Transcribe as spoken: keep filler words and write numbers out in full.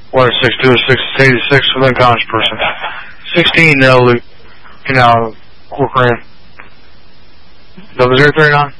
Water six two six eighty-six with unconscious person. sixteen, uh, Luke. You know, Corcoran. Double zero thirty nine.